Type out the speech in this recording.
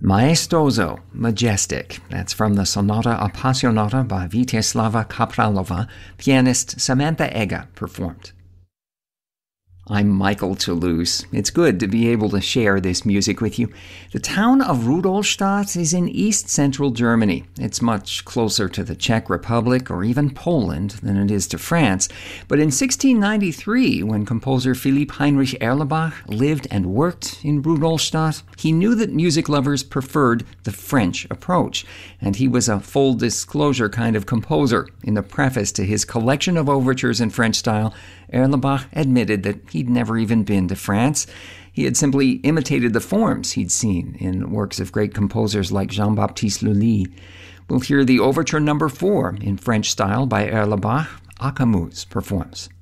Maestoso, Majestic. That's from the Sonata Appassionata by Vítězslava Kapralova. Pianist Samantha Ega performed. I'm Michael Toulouse. It's good to be able to share this music with you. The town of Rudolstadt is in east-central Germany. It's much closer to the Czech Republic or even Poland than it is to France. But in 1693, when composer Philipp Heinrich Erlebach lived and worked in Rudolstadt, he knew that music lovers preferred the French approach. And he was a full disclosure kind of composer. In the preface to his collection of overtures in French style, Erlebach admitted that he'd never even been to France. He had simply imitated the forms he'd seen in works of great composers like Jean-Baptiste Lully. We'll hear the overture number 4 in French style by Erlebach. Akamuz performs.